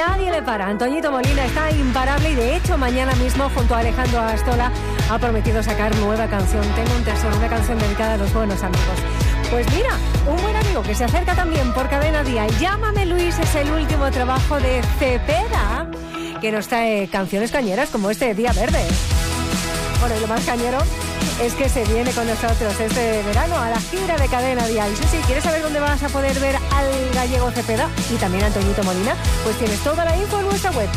Nadie le para. Antoñito Molina está imparable y de hecho mañana mismo junto a Alejandro Astola ha prometido sacar nueva canción. Tengo un tesoro, una canción dedicada a los buenos amigos. Pues mira, un buen amigo que se acerca también por Cadena Día. Llámame Luis es el último trabajo de Cepeda, que nos trae canciones cañeras como este Día Verde. Bueno, y lo más cañero es que se viene con nosotros este verano a la gira de Cadena Día. Y sí, ¿quieres saber dónde vas a poder ver al gallego Cepeda y también a Antoñito Molina? Pues tienes toda la info en nuestra web.